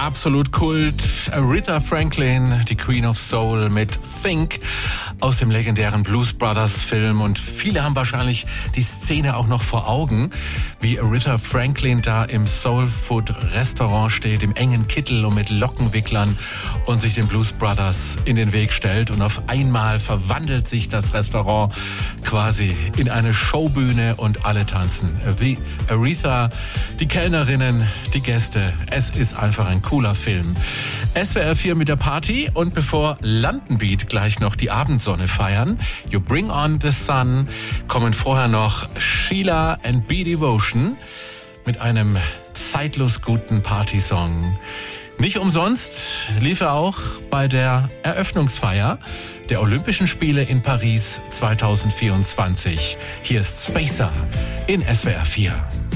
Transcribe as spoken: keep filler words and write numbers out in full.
absolut Kult. Aretha Franklin, die Queen of Soul mit Think aus dem legendären Blues Brothers Film. Und viele haben wahrscheinlich die Szene auch noch vor Augen, wie Aretha Franklin da im Soul Food Restaurant steht, im engen Kittel und mit Lockenwicklern und sich den Blues Brothers in den Weg stellt. Und auf einmal verwandelt sich das Restaurant quasi in eine Showbühne und alle tanzen. Wie Aretha, die Kellnerinnen, die Gäste. Es ist einfach ein cooler Film. S W R vier mit der Party und bevor London Beat gleich noch die Abendsonne feiern, You Bring On The Sun, kommen vorher noch Sheila and Be Devotion mit einem zeitlos guten Partysong. Nicht umsonst lief er auch bei der Eröffnungsfeier der Olympischen Spiele in Paris zwanzig vierundzwanzig. Hier ist Spacer in S W R vier.